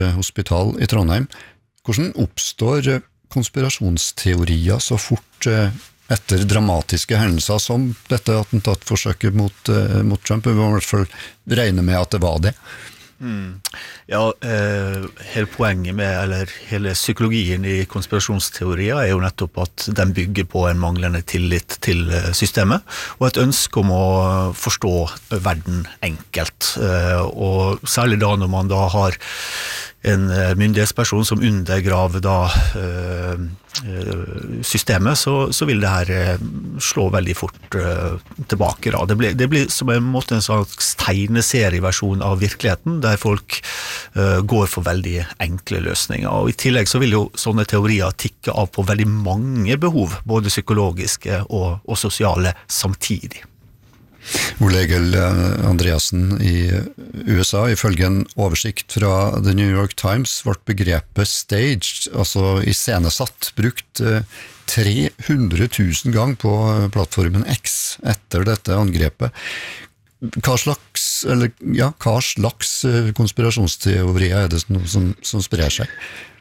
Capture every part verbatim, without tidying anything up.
hospital i Trondheim. Hvordan oppstår konspirasjonsteorier så fort etter dramatiske hendelser som dette attentatforsøket mot, mot Trump? Vi må i hvert fall regne med at det var det. Mm. Ja, eh, hele poenget med, eller hele psykologien i konspirasjonsteorier er jo nettopp at den bygger på en manglende tillit til systemet, og et ønske om å forstå verden enkelt. Eh, og særlig da når man da har en myndighetsperson som undergraver da eh, systemet, så, så vil det her slå veldig fort uh, tilbake. Da. Det, blir, det blir som en måte en slags tegneserieversjon av virkeligheten, der folk uh, går for veldig enkle løsninger. Og i tillegg så vil jo sånne teorier tikke av på veldig mange behov, både psykologiske og, og sosiale samtidig. Ole Egil Andreassen i U S A, ifølge en oversikt fra The New York Times, ble begrepet staged, altså iscenesatt, brukt tre hundre tusen gang på plattformen X etter dette angrepet. Hva slags, eller, ja, hva slags konspirasjonsteorier er det som, som sprer seg?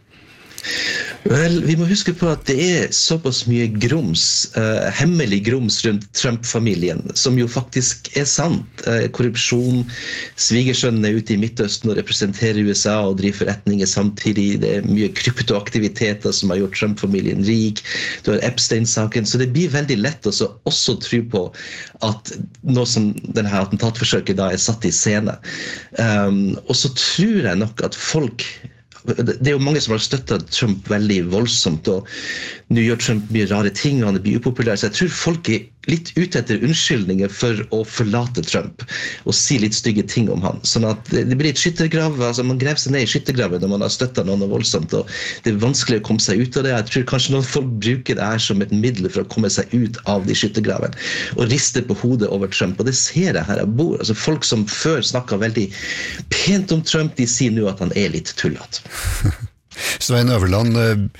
Vel, vi må huske på at det er såpass mye grums, uh, hemmelig grums rundt Trump-familien, som jo faktisk er sant. Uh, korrupsjon, svigersønnen er ute i Midtøsten og representerer U S A og driver forretninger samtidig. Det er mye kryptoaktiviteter som har gjort Trump-familien rik. Du har Epstein-saken, så det blir veldig lett å også tro på at nå som denne attentatforsøket da er satt i scene. Um, og så tror jeg nok at folk det er jo mange som har støttet Trump veldig voldsomt, og nå gjør Trump mye rare ting, og han blir upopulær, så jeg tror folk er litt ute etter unnskyldninger for å forlate Trump, og si litt stygge ting om han. Sånn at det blir et skyttergrav, altså man grever seg ned i skyttergraven når man har støttet noen voldsomt, og det er vanskelig å komme seg ut av det. Jeg tror kanskje noen folk bruker det her som et middel for å komme seg ut av de skyttergraven, og rister på hodet over Trump, og det ser jeg her jeg bor. Altså folk som før snakket veldig pent om Trump, de sier nå at han er litt tullet. Svein Øverland,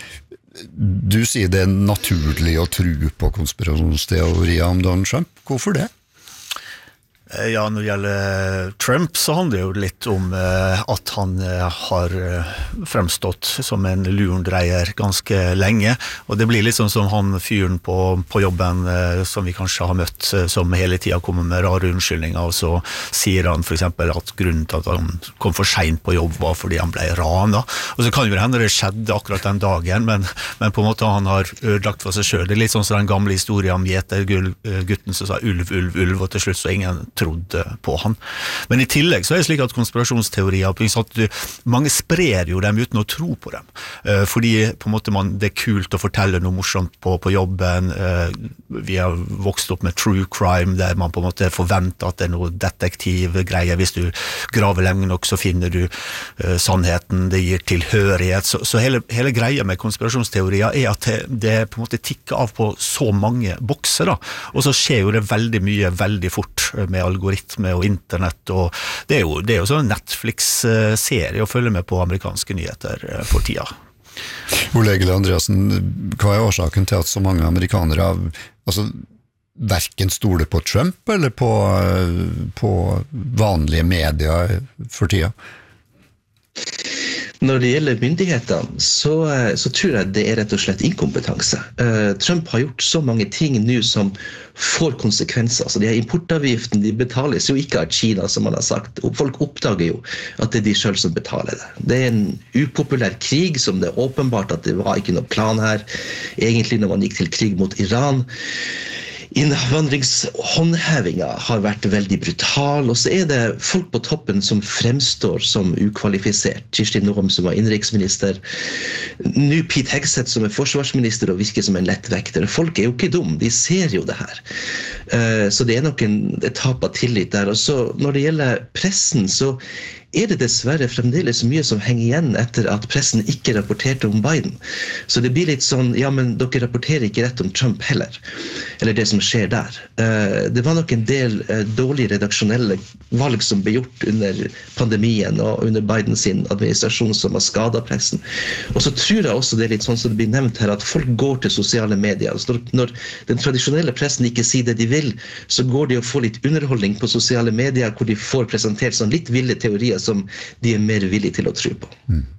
du sier det er naturlig å tro på konspirasjonsteorier om Donald Trump. Hvorfor det? Ja, når det gjelder Trump så handler det jo litt om eh, at han eh, har fremstått som en lurendreier ganske lenge, og det blir litt sånn som han fyren på, på jobben eh, som vi kanskje har møtt, eh, som hele tiden kommer med rare unnskyldninger, og så sier han for eksempel at grunnen til at han kom for sent på jobb var fordi han ble rana, og så kan jo det hende det skjedde akkurat den dagen, men, men på en måte han har ødelagt for seg selv. Det er litt sånn som den gamle historien om gjetergutten som sa ulv, ulv, ulv, og til slutt så ingen trodde på han. Men i tillegg så er det slik at konspirasjonsteorier, at mange sprer jo dem uten å tro på dem, fordi på en måte man, det er kult å fortelle noe morsomt på, på jobben. Vi har vokst opp med true crime, der man på en måte forventer at det er noe detektivgreier. Hvis du graver lenge nok, så finner du uh, sannheten, det gir tilhørighet. Så, så hele, hele greia med konspirasjonsteorier er at det, det på en måte tikker av på så mange bokser, da. Og så skjer jo det veldig mye, veldig fort med algoritme og internett, og det er jo, det er jo sånn Netflix-serie å følge med på amerikanske nyheter for tida. Ole Egil Andreassen, hva er årsaken til at så mange amerikanere altså, hverken stoler på Trump eller på, på vanlige medier for tida? Når det gjelder myndighetene, så, så tror jeg det er rett og slett inkompetanse. Uh, Trump har gjort så mange ting nå som får konsekvenser. Altså, de her importavgiften, de betales jo ikke av Kina, som man har sagt. Og folk oppdager jo at det er de selv som betaler det. Det er en upopulær krig, som det er åpenbart at det var ikke noe plan her, egentlig når man gikk til krig mot Iran. Innvandringshåndhevinga har vært veldig brutal, og så er det folk på toppen som fremstår som ukvalifisert. Kirsti Noem som var innenriksminister, nå Pete Hegseth som er forsvarsminister og virker som en lettvekter. Folk er jo ikke dum, de ser jo det her. Så det er nok en et tap av tillit der. Og så når det gjelder pressen, så er det dessverre fremdeles mye som henger igjen etter at pressen ikke rapporterte om Biden. Så det blir litt sånn, ja, men dere rapporterer ikke rett om Trump heller, eller det som skjer der. Det var nok en del dårlige redaksjonelle valg som ble gjort under pandemien og under Bidens administrasjon som har skadet pressen. Og så tror jeg også det er litt sånn som det blir nevnt her, at folk går til sosiale medier. Så når den tradisjonelle pressen ikke sier det de vil, så går det å få litt underholdning på sosiale medier, hvor de får presentert sånn litt ville teorier som de er mer villige til å tro på. Mm.